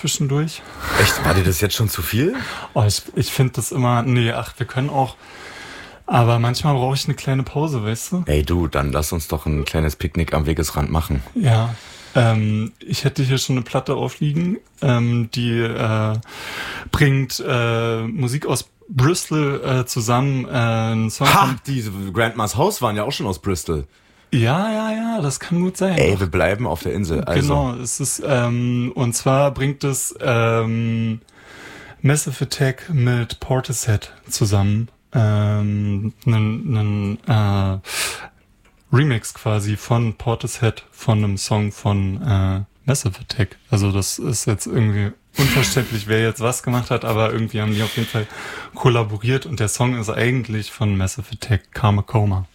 zwischendurch. Echt? War dir das jetzt schon zu viel? Oh, ich finde das immer, wir können auch, aber manchmal brauche ich eine kleine Pause, weißt du? Ey du, dann lass uns doch ein kleines Picknick am Wegesrand machen. Ja, ich hätte hier schon eine Platte aufliegen, die bringt Musik aus Bristol zusammen. Ein Song diese Grandma's House waren ja auch schon aus Bristol. Ja, das kann gut sein. Ey, wir bleiben auf der Insel. Also. Genau, es ist, und zwar bringt es Massive Attack mit Portishead zusammen. Einen Remix quasi von Portishead von einem Song von Massive Attack. Also das ist jetzt irgendwie unverständlich, wer jetzt was gemacht hat, aber irgendwie haben die auf jeden Fall kollaboriert und der Song ist eigentlich von Massive Attack, Karma Coma.